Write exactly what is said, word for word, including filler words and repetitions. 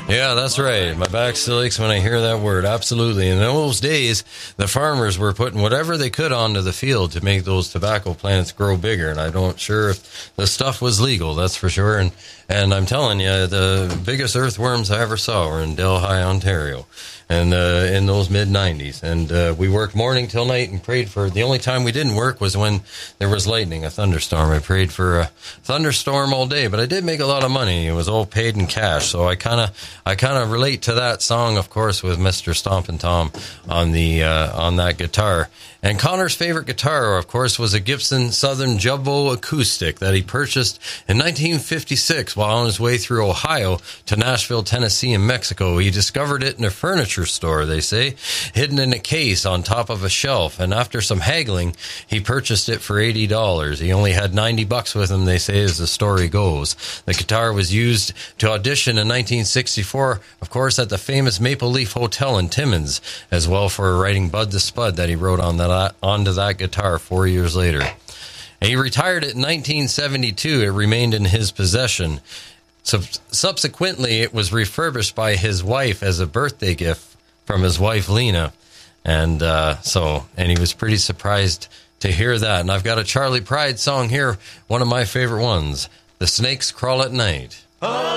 Yeah, that's right. My back still aches when I hear that word. Absolutely. And in those days, the farmers were putting whatever they could onto the field to make those tobacco plants grow bigger. And I'm not sure if the stuff was legal, that's for sure. And and I'm telling you, the biggest earthworms I ever saw were in Delhi, Ontario, and uh, in those mid nineties. And uh, we worked morning till night and prayed for. The only time we didn't work was when there was lightning, a thunderstorm. I prayed for a thunderstorm all day, but I did make a lot of money. It was all paid in cash, so I kind of I kind of relate to that song, of course, with Mister Stompin' Tom on the uh, on that guitar. And Connor's favorite guitar, of course, was a Gibson Southern Jumbo Acoustic that he purchased in nineteen fifty-six while on his way through Ohio to Nashville, Tennessee, and Mexico. He discovered it in a furniture store, they say, hidden in a case on top of a shelf. And after some haggling, he purchased it for eighty dollars. He only had ninety bucks with him, they say, as the story goes. The guitar was used to audition in nineteen sixty-four, of course, at the famous Maple Leaf Hotel in Timmins, as well for writing Bud the Spud that he wrote on that onto that guitar four years later. And he retired it in nineteen seventy-two. It remained in his possession. So subsequently, it was refurbished by his wife as a birthday gift from his wife, Lena. And uh, so, and he was pretty surprised to hear that. And I've got a Charlie Pride song here, one of my favorite ones, The Snakes Crawl at Night. Oh!